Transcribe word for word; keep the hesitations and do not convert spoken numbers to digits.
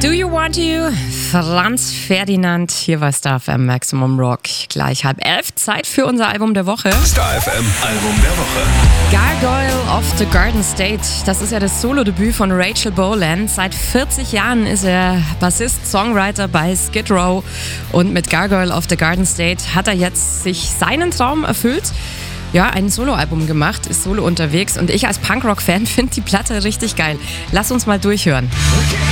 Do You Want You? Franz Ferdinand, hier bei Star F M Maximum Rock. Gleich halb elf, Zeit für unser Album der Woche. Star F M Album der Woche. Gargoyle of the Garden State, das ist ja das Solo-Debüt von Rachel Bolan. Seit vierzig Jahren ist er Bassist, Songwriter bei Skid Row. Und mit Gargoyle of the Garden State hat er jetzt sich seinen Traum erfüllt. Ja, ein Soloalbum gemacht, ist solo unterwegs und ich als Punkrock-Fan finde die Platte richtig geil. Lass uns mal durchhören. Okay.